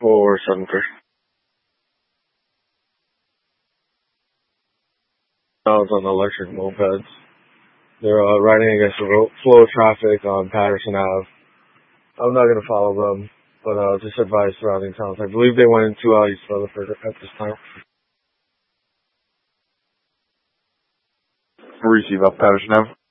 or Sunnford. I was on the electric mopeds. They're riding against the flow of traffic on Patterson Ave. I'm not going to follow them, but just advise surrounding towns. I believe they went into East Rutherford at this time. Receive up Patterson Ave.